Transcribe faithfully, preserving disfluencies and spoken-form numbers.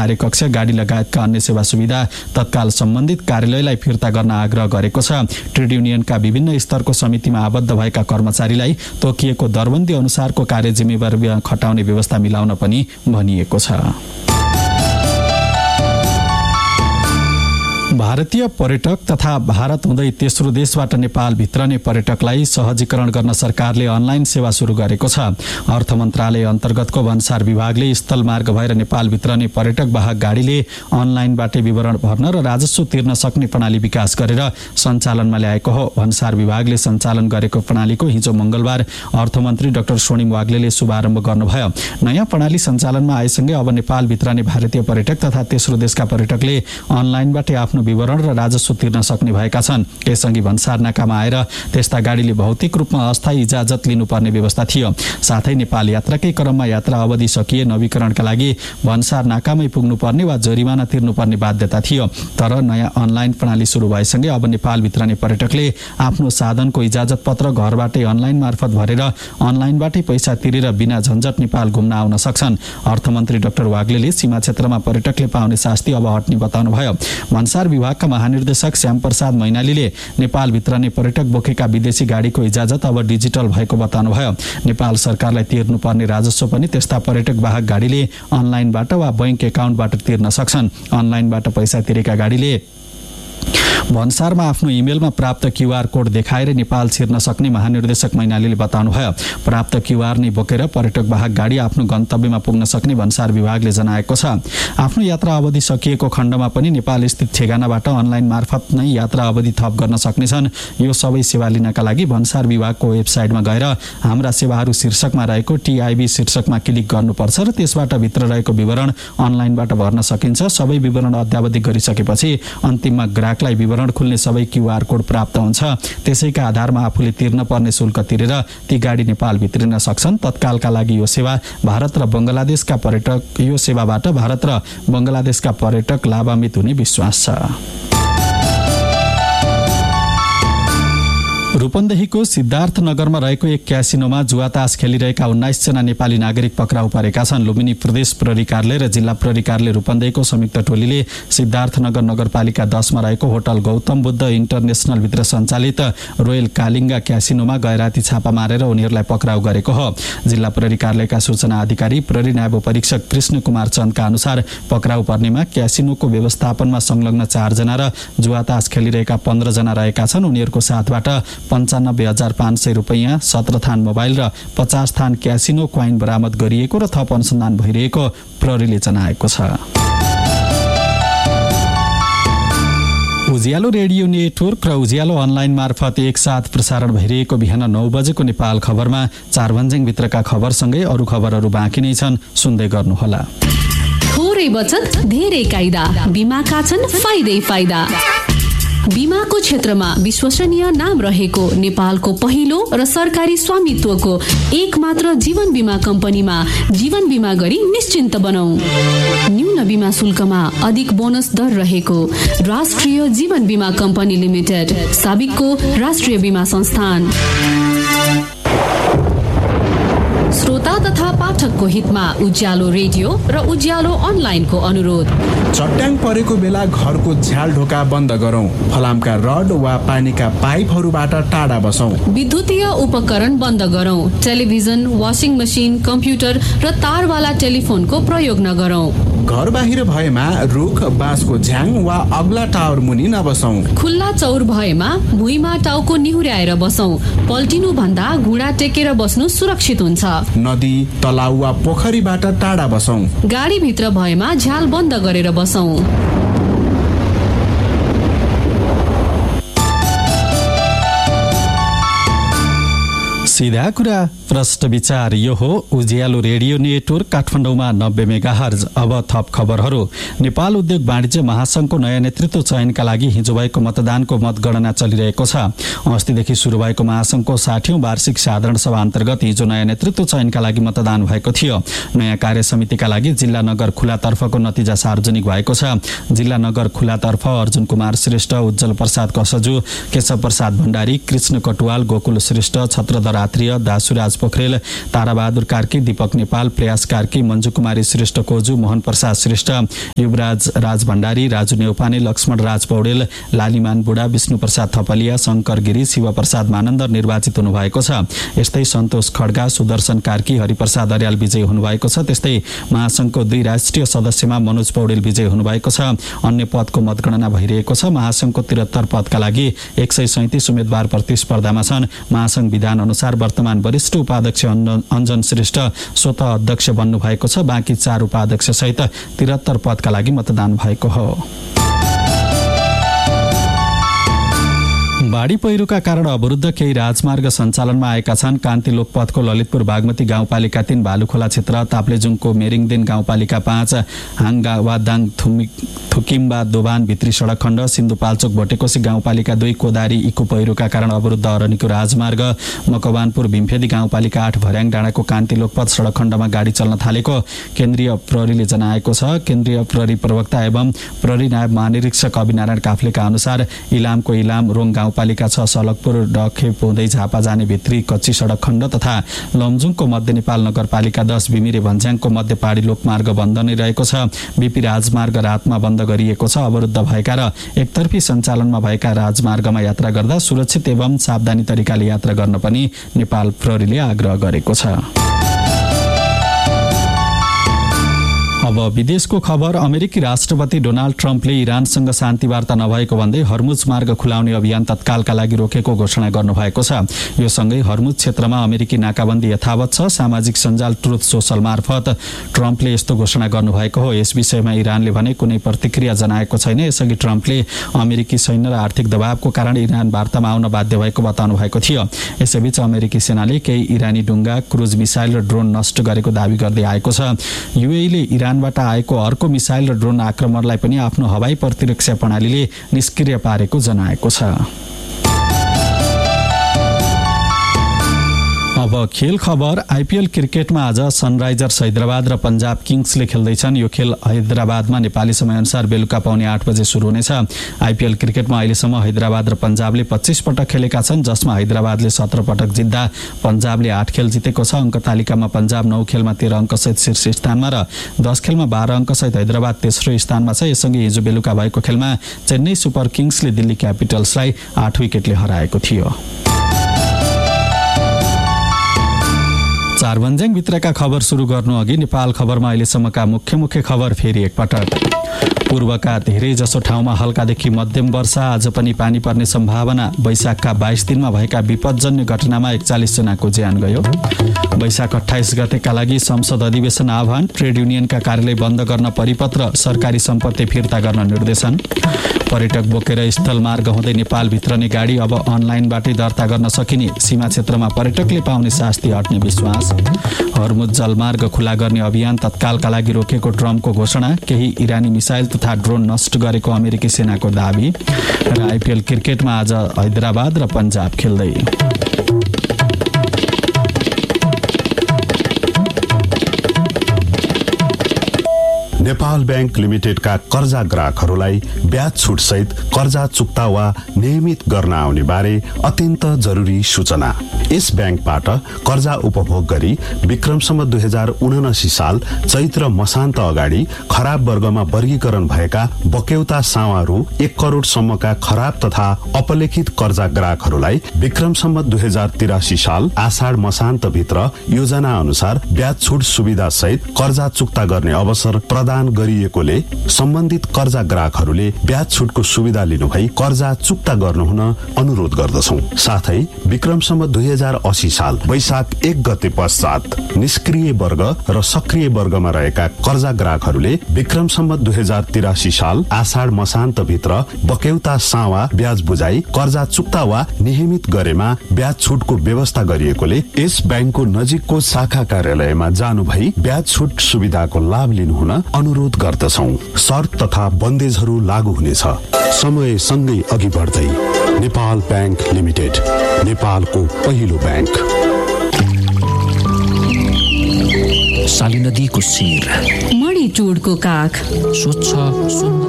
कार्यकक्ष, गाडी लगायतका अन्य सेवा सुविधा तत्काल सम्बन्धित कार्यालयलाई फिर्ता गर्न आग्रह गरेको छ। ट्रेड युनियनका विभिन्न स्तरको समितिमा आबद्ध भएका कर्मचारीलाई तोकिएको दरबन्दी अनुसारको कार्य जिम्मेवारी खटाउने व्यवस्था मिलाउन पनि भनिएको छ। भारतीय पर्यटक तथा भारत हुँदै तेस्रो देशबाट नेपाल भित्रने पर्यटकलाई सहजीकरण गर्न सरकारले अनलाइन सेवा सुरु गरेको छ। अर्थ मन्त्रालय अन्तर्गतको भन्सार विभागले स्थल मार्ग भएर नेपाल भित्रने पर्यटक वाहक गाडीले अनलाइनबाटै विवरण भर्न र राजस्व तिर्न सक्ने प्रणाली विकास गरेर सञ्चालनमा ल्याएको हो। भन्सार विभागले सञ्चालन गरेको प्रणालीको हिजो मंगलबार अर्थमन्त्री डाक्टर स्वर्णिम वाग्लेले शुभारम्भ गर्नुभयो। नयाँ प्रणाली सञ्चालनमा आएसँगै अब नेपाल भित्रने भारतीय पर्यटक तथा तेस्रो देशका पर्यटकले अनलाइनबाटै आफ्नो विवरण र राजस्व तिर्न सक्ने भएका छन्। यसअघि भन्सार नाकामा आएर त्यस्ता गाडीले भौतिक रूपमा अस्थायी इजाजत लिनुपर्ने व्यवस्था थियो। साथै नेपाल यात्राकै क्रममा यात्रा अवधि सकिए नवीकरणका लागि भन्सार नाकामै पुग्नुपर्ने वा जरिमाना तिर्नुपर्ने बाध्यता थियो। तर नयाँ अनलाइन प्रणाली सुरु भएसँगै अब नेपाल भित्रने पर्यटकले आफ्नो साधनको इजाजत पत्र घरबाटै अनलाइन मार्फत भरेर अनलाइनबाटै पैसा तिरेर बिना झन्झट नेपाल घुम्न आउन सक्छन्। अर्थमन्त्री डाक्टर वाग्लेले सीमा क्षेत्रमा पर्यटकले पाउने शास्ति अब हट्ने बताउनुभयो। भन्सार विभागका महानिर्देशक श्याम प्रसाद मैनालीले नेपाल भित्रने पर्यटक बोकेका विदेशी गाडीको इजाजत अब डिजिटल भएको बताउनुभयो। नेपाल सरकारलाई तिर्नुपर्ने राजस्व पनि त्यस्ता पर्यटक वाहक गाडीले अनलाइनबाट वा बैंक एकाउन्टबाट तिर्न सक्छन्। अनलाइनबाट पैसा तिरेका गाडीले भन्सारमा आफ्नो इमेलमा प्राप्त क्यूआर कोड देखाएर नेपाल छिर्न सक्ने महानिर्देशक मैनालीले बताउनुभयो। प्राप्त क्यूआर नै बोकेर पर्यटक वाहक गाडी आफ्नो गन्तव्यमा पुग्न सक्ने भन्सार विभागले जनाएको छ। आफ्नो यात्रा अवधि सकिएको खण्डमा पनि नेपाल स्थित ठेगानाबाट अनलाइन मार्फत नै यात्रा अवधि थप गर्न सक्नेछन्। यो सबै सेवा लिनका लागि भन्सार विभागको वेबसाइटमा गएर हाम्रा सेवाहरू शीर्षकमा रहेको टिआइबी शीर्षकमा क्लिक गर्नुपर्छ र त्यसबाट भित्र रहेको विवरण अनलाइनबाट भर्न सकिन्छ। सबै विवरण अद्यावधिक गरिसकेपछि अन्तिममा ग्राहकलाई विवरण खुल्ने सबै क्यूआर कोड प्राप्त हुन्छ। त्यसैका आधारमा आफूले तिर्न पर्ने शुल्क तिरेर ती गाडी नेपाल भित्रिन सक्छन्। तत्कालका लागि यो सेवा भारत र बंगलादेशका पर्यटक यो सेवाबाट भारत र बंगलादेशका पर्यटक लाभान्वित हुने विश्वास छ। रूपन्देहीको सिद्धार्थ नगरमा रहेको एक क्यासिनोमा जुवातास खेलिरहेका उन्नाइस जना नेपाली नागरिक पक्राउ परेका छन्। लुम्बिनी प्रदेश प्रहरी कार्यालय र जिल्ला प्रहरी कार्यालय रूपन्देहीको संयुक्त टोलीले सिद्धार्थ नगर नगरपालिका दसमा रहेको होटल गौतम बुद्ध इन्टरनेसनल भित्र सञ्चालित रोयल कालिङ्गा क्यासिनोमा गैराती छापा मारेर उनीहरूलाई पक्राउ गरेको हो। जिल्ला प्रहरी कार्यालयका सूचना अधिकारी प्रहरी नायब परीक्षक कृष्ण कुमार चन्दका अनुसार पक्राउ पर्नेमा क्यासिनोको व्यवस्थापनमा संलग्न चार जना र जुवातास खेलिरहेका पन्ध्र जना रहेका छन्। उनीहरूको साथबाट पन्चानब्बे हजार पाँच सय रुपियाँ, सत्र थान मोबाइल र पचास थान क्यासिनो क्वाइन बरामद गरिएको र थप अनुसन्धान भइरहेको प्रहरीले जनाएको छ। उज्यालो रेडियो नेटवर्क र उज्यालो अनलाइन मार्फत एकसाथ प्रसारण भइरहेको बिहान नौ बजेको नेपाल खबरमा चारभन्ज्याङभित्रका खबरसँगै अरू खबरहरू बाँकी नै छन्, सुन्दै गर्नुहोला। थोरै बचत धेरै कायदा, बीमाका छन् फाइदै फाइदा। बीमाको क्षेत्रमा विश्वसनीय नाम रहेको नेपालको पहिलो र सरकारी स्वामित्वको एक मात्र जीवन बीमा कम्पनीमा जीवन बीमा गरी निश्चिन्त बनाऊ। न्यून बीमा शुल्कमा अधिक बोनस दर रहेको राष्ट्रिय जीवन बीमा कम्पनी लिमिटेड, साबिकको राष्ट्रिय बीमा संस्थान। श्रोता तथा पाठकको हितमा उज्यालो रेडियो र उज्यालो अनलाइनको अनुरोध। चट्याङ परेको बेला घरको झ्याल ढोका बन्द गरौँ। फलामका रड वा पानीका पाइपहरूबाट टाढा बसौँ। विद्युतीय उपकरण बन्द गरौँ। टेलिभिजन, वासिङ मसिन, कम्प्युटर र तारवाला टेलिफोनको प्रयोग नगरौँ। घर बाहिर भएमा रुख, बाँसको झ्याङ वा अग्ला टावर मुनि नबसौँ। खुल्ला चौर भएमा भुइँमा टाउको निहुर्याएर बसौँ। पल्टिनु भन्दा घुँडा टेकेर बस्नु सुरक्षित हुन्छ। नदी, तलाउ वा पोखरीबाट टाढा बसौँ। गाडी भित्र भएमा झ्याल बन्द गरेर बसौँ। सीधा कुरा प्रष्ट विचार, यो हो उज्यालो रेडियो नेटवर्क काठमाडौँमा नब्बे मेगाहर्ज। अब थप खबरहरू। नेपाल उद्योग वाणिज्य महासंघको नयाँ नेतृत्व चयनका लागि हिजो भएको मतदानको मतगणना चलिरहेको छ। अस्तिदेखि सुरु भएको महासंघको साठौं वार्षिक साधारण सभा अन्तर्गत हिजो नयाँ नेतृत्व चयनका लागि मतदान भएको थियो। नयाँ कार्य समितिका लागि जिल्ला नगर खुलातर्फको नतिजा सार्वजनिक भएको छ। जिल्ला नगर खुलातर्फ अर्जुन कुमार श्रेष्ठ, उज्जवल प्रसाद कसजु, केशव प्रसाद भण्डारी, कृष्ण कटुवाल, गोकुल श्रेष्ठ, छत्रधर पात्रीय, दासुराज पोखरेल, ताराबहादुर कार्की, दीपक नेपाल, प्रयास कार्की, मञ्जु कुमारी श्रेष्ठ कोजु, मोहन प्रसाद श्रेष्ठ, युवराज राज भण्डारी, राजु नेउपाने, लक्ष्मण राज पौडेल, लालीमान बुढा, विष्णु प्रसाद थपलिया, शङ्कर गिरी, शिव प्रसाद मानन्दर निर्वाचित हुनुभएको छ। यस्तै सन्तोष खड्गा, सुदर्शन कार्की, हरिप्रसाद अर्याल विजयी हुनुभएको छ। त्यस्तै महासङ्घको दुई राष्ट्रिय सदस्यमा मनोज पौडेल विजयी हुनुभएको छ। अन्य पदको मतगणना भइरहेको छ। महासङ्घको त्रिहत्तर पदका लागि एक सय सैतिस उम्मेद्वार प्रतिस्पर्धामा छन्। महासङ्घ विधान अनुसार वर्तमान वरिष्ठ उपाध्यक्ष अञ्जन श्रेष्ठ स्वतः अध्यक्ष बन्नु भएको छ। बाँकी चार उपाध्यक्ष सहित त्रिहत्तर पदका लागि मतदान भएको हो। बाढी पहिरोका कारण अवरुद्ध केही राजमार्ग सञ्चालनमा आएका छन्। कान्ति लोकपथको ललितपुर बागमती गाउँपालिका तीन, भालुखोला क्षेत्र, ताप्लेजुङको मेरिङदेन गाउँपालिका पाँच, हाङगावादाङ थुकिम्बा दोभान भित्री सडक खण्ड, सिन्धुपाल्चोक भोटेकोशी गाउँपालिका दुई, कोदारी इको पहिरोका कारण अवरुद्ध अरनिको राजमार्ग, मकवानपुर भीमफेदी गाउँपालिका आठ, भर्याङ डाँडाको कान्ति लोकपथ सडक खण्डमा गाडी चल्न थालेको केन्द्रीय प्रहरीले जनाएको छ। केन्द्रीय प्रहरी प्रवक्ता एवं प्रहरी नायब महानिरीक्षक अभिनारायण काफ्लेका अनुसार इलामको इलाम रोङ गाउँपालिका छ, सलकपुर डखेप हुँदै झापा जाने भित्री कच्ची सडक खण्ड तथा लमजुङको मध्य नेपाल नगरपालिका दस, बिमिरे भन्ज्याङको मध्य पहाडी लोकमार्ग बन्द नै रहेको छ। बीपी राजमार्ग रातमा बन्द गरिएको छ। अवरुद्ध भएका र एकतर्फी सञ्चालनमा भएका राजमार्गमा यात्रा गर्दा सुरक्षित एवं सावधानी तरिकाले यात्रा गर्न पनि नेपाल प्रहरीले आग्रह गरेको छ। अब विदेशको खबर। अमेरिकी राष्ट्रपति डोनाल्ड ट्रम्पले इरानसँग शान्ति वार्ता नभएको भन्दै हर्मुज मार्ग खुलाउने अभियान तत्कालका लागि रोकेको घोषणा गर्नुभएको छ। यो सँगै हर्मुज क्षेत्रमा अमेरिकी नाकाबन्दी यथावत छ। सामाजिक सञ्जाल ट्रुथ सोसल मार्फत ट्रम्पले यस्तो घोषणा गर्नुभएको हो। यस विषयमा इरानले भने कुनै प्रतिक्रिया जनाएको छैन। यसअघि ट्रम्पले अमेरिकी सैन्य र आर्थिक दबावको कारण इरान वार्तामा आउन बाध्य भएको बताउनु भएको थियो। यसैबीच अमेरिकी सेनाले केही इरानी डुङ्गा, क्रुज मिसाइल र ड्रोन नष्ट गरेको दावी गर्दै आएको छ। युएईले इरानबाट आएको अर्को मिसाइल र ड्रोन आक्रमणलाई पनि आफ्नो हवाई प्रतिरक्षा प्रणालीले निष्क्रिय पारेको जनाएको छ। अब खेल खबर। आइपिएल क्रिकेटमा आज सनराइजर्स हैदराबाद र पन्जाब किङ्सले खेल्दैछन्। यो खेल हैदराबादमा नेपाली समयअनुसार बेलुका पाउने आठ बजे सुरु हुनेछ। आइपिएल क्रिकेटमा अहिलेसम्म हैदराबाद र पन्जाबले पच्चीस पटक खेलेका छन्, जसमा हैदराबादले सत्र पटक जित्दा पन्जाबले आठ खेल जितेको छ। अङ्क तालिकामा पन्जाब नौ खेलमा तेह्र अङ्कसहित शीर्ष स्थानमा र दस खेलमा बाह्र अङ्कसहित हैदराबाद तेस्रो स्थानमा छ। यससँगै हिजो बेलुका भएको खेलमा चेन्नई सुपर किङ्सले दिल्ली क्यापिटल्सलाई आठ विकेटले हराएको थियो। चार भन्ज्याङ भित्रका खबर सुरु गर्नु अघि नेपाल खबरमा अहिलेसम्मका मुख्य मुख्य खबर फेरि एकपटक। पूर्वका धेरै जसो ठाउँमा हल्कादेखि मध्यम वर्षा, आज पनि पानी पर्ने सम्भावना। वैशाखका बाइस दिनमा भएका विपदजन्य घटनामा एकचालिस जनाको ज्यान गयो। वैशाख अठाइस गतेका लागि संसद अधिवेशन आह्वान। ट्रेड युनियनका कार्यालय बन्द गर्न परिपत्र, सरकारी सम्पत्ति फिर्ता गर्न निर्देशन। पर्यटक बोकेर स्थलमार्ग हुँदै नेपाल भित्रने गाडी अब अनलाइनबाटै दर्ता गर्न सकिने। सीमा क्षेत्रमा पर्यटकले पाउने शास्ति हट्ने विश्वास। हर्मुज जलमार्ग खुला गर्ने अभियान तत्कालका लागि रोकेको ट्रम्पको घोषणा। केही इरानी मिसाइल तथा ड्रोन नष्ट गरेको अमेरिकी सेनाको दावी। र आइपिएल क्रिकेटमा आज हैदराबाद र पन्जाब खेल्दै। नेपाल बैंक लिमिटेडका कर्जा ग्राहकहरूलाई ब्याज छुट सहित कर्जा चुक्ता वा नियमित गर्न आउने बारे अत्यन्त जरुरी सूचना। यस बैंकबाट कर्जा उपभोग गरी विक्रमसम्म दुई हजार उनासी साल चैत्र मसान्त अगाडि खराब वर्गमा वर्गीकरण भएका बक्यौता सावा रु एक करोडसम्मका खराब तथा अपलेखित कर्जा ग्राहकहरूलाई विक्रमसम्म दुई हजार तिरासी साल आषाढ मसान्त भित्र योजना अनुसार ब्याज छुट सुविधा सहित कर्जा चुक्ता गर्ने अवसर प्रदान गरिएकोले सम्बन्धित कर्जा ग्राहकहरूले ब्याज छुटको सुविधा लिनुभई कर्जा चुक्ता गर्नुहुन अनुरोध गर्दछौं। साथै विक्रमसम्म दुई हजार अस्सी साल वैशाख एक गते पश्चात निष्क्रिय वर्ग र सक्रिय वर्गमा रहेका कर्जा ग्राहकहरूले विक्रमसम्म दुई हजार तिरासी साल आषाढ मसान्त भित्र बक्यौता सावा ब्याज बुझाई कर्जा चुक्ता वा नियमित गरेमा ब्याज छुटको व्यवस्था गरिएकोले यस बैंकको नजिकको शाखा कार्यालयमा जानु भई ब्याज छुट सुविधाको लाभ लिनुहुन अनुरोध गर्दछौं। शर्त तथा बन्देजहरू लागू हुनेछ। समय सँगै अघि बढ्दै नेपाल बैंक लिमिटेड, नेपालको पहिलो बैंक। साली नदीको शिर, मणि चुडको काख, स्वच्छ सुन्दर